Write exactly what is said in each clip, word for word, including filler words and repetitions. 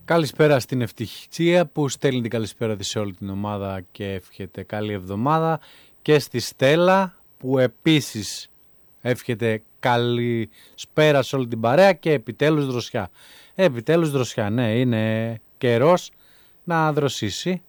Καλησπέρα στην Ευτυχία που στέλνει την καλησπέρα της σε όλη την ομάδα και εύχεται καλή εβδομάδα, και στη Στέλλα που επίσης εύχεται καλή σπέρα σε όλη την παρέα και επιτέλους δροσιά. Επιτέλους δροσιά, ναι, είναι καιρός να δροσίσει,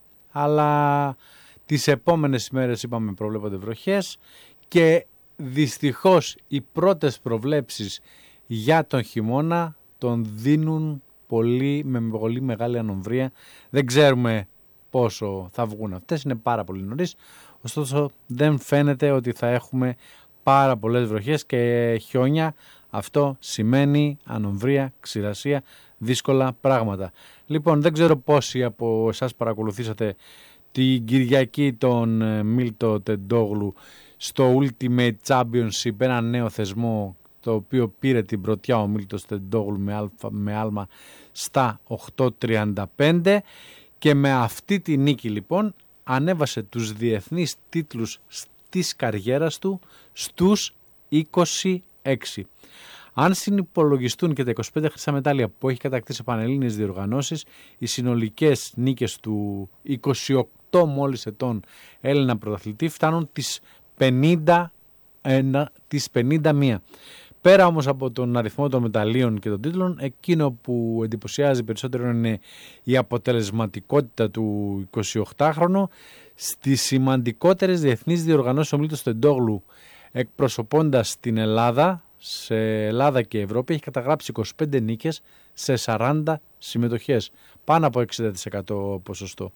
αλλά τις επόμενες ημέρες είπαμε προβλέπονται βροχές και δυστυχώς οι πρώτες προβλέψεις για τον χειμώνα τον δίνουν πολύ, με πολύ μεγάλη ανομβρία. Δεν ξέρουμε πόσο θα βγουν αυτές, είναι πάρα πολύ νωρίς, ωστόσο δεν φαίνεται ότι θα έχουμε πάρα πολλές βροχές και χιόνια. Αυτό σημαίνει ανομβρία, ξηρασία, δύσκολα πράγματα. Λοιπόν, δεν ξέρω πόσοι από εσάς παρακολουθήσατε την Κυριακή τον Μίλτο Τεντόγλου στο Ultimate Championship, ένα νέο θεσμό το οποίο πήρε την πρωτιά ο Μίλτος Τεντόγλου με, αλφα, με άλμα στα οκτώ τριάντα πέντε, και με αυτή τη νίκη λοιπόν ανέβασε τους διεθνείς τίτλους της καριέρας του στους είκοσι έξι. Αν συνυπολογιστούν και τα είκοσι πέντε χρυσά μετάλλια που έχει κατακτήσει σε πανελλήνιες διοργανώσεις, οι συνολικές νίκες του είκοσι οκτώ μόλις ετών Έλληνα πρωταθλητή φτάνουν τις πενήντα ένα, τις πενήντα μία. Πέρα όμως από τον αριθμό των μεταλλίων και των τίτλων, εκείνο που εντυπωσιάζει περισσότερο είναι η αποτελεσματικότητα του εικοσιοκτάχρονου στις σημαντικότερες διεθνείς διοργανώσεις. Ο Μίλτος Τεντόγλου, εκπροσωπώντας την Ελλάδα, σε Ελλάδα και Ευρώπη, έχει καταγράψει είκοσι πέντε νίκες σε σαράντα συμμετοχές, πάνω από εξήντα τοις εκατό ποσοστό.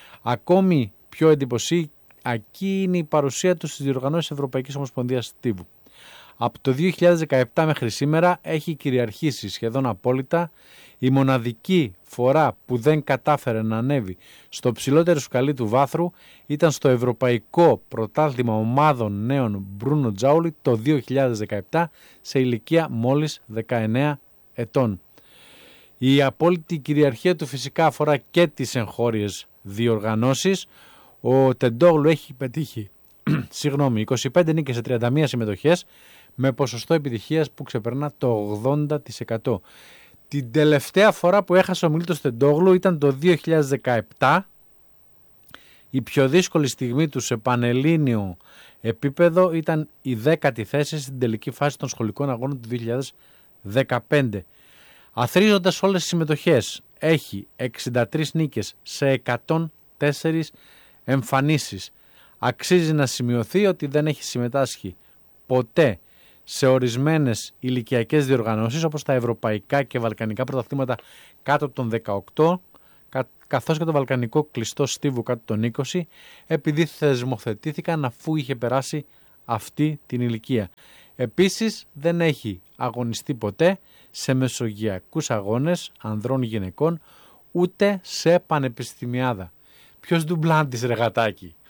Ακόμη πιο εντυπωσιακή είναι η παρουσία του στις διοργανώσεις Ευρωπαϊκής Ομοσπονδίας Στίβου. Από το δύο χιλιάδες δεκαεπτά μέχρι σήμερα έχει κυριαρχήσει σχεδόν απόλυτα. Η μοναδική φορά που δεν κατάφερε να ανέβει στο ψηλότερο σκαλί του βάθρου ήταν στο Ευρωπαϊκό Πρωτάθλημα Ομάδων Νέων Μπρούνο Τζάουλι το δύο χιλιάδες δεκαεπτά σε ηλικία μόλις δεκαεννέα ετών. Η απόλυτη κυριαρχία του φυσικά αφορά και τις εγχώριες διοργανώσεις. Ο Τεντόγλου έχει πετύχει συγγνώμη, είκοσι πέντε νίκες σε τριάντα μία συμμετοχές με ποσοστό επιτυχίας που ξεπερνά το ογδόντα τοις εκατό. Την τελευταία φορά που έχασε ο Μίλτος Τεντόγλου ήταν το δύο χιλιάδες δεκαεπτά. Η πιο δύσκολη στιγμή του σε πανελλήνιο επίπεδο ήταν η δέκατη θέση στην τελική φάση των σχολικών αγώνων του δύο χιλιάδες δεκαπέντε. Αθροίζοντας όλες τις συμμετοχές, έχει εξήντα τρεις νίκες σε εκατόν τέσσερις εμφανίσεις. Αξίζει να σημειωθεί ότι δεν έχει συμμετάσχει ποτέ σε ορισμένες ηλικιακές διοργανώσεις όπως τα ευρωπαϊκά και βαλκανικά πρωταθλήματα κάτω από τον δεκαοκτώ, καθώς και το βαλκανικό κλειστό στίβου κάτω των είκοσι, επειδή θεσμοθετήθηκαν αφού είχε περάσει αυτή την ηλικία. Επίσης δεν έχει αγωνιστεί ποτέ σε μεσογειακούς αγώνες ανδρών γυναικών, ούτε σε πανεπιστημιάδα. Ποιος ντουμπλάντης ρε γατάκι.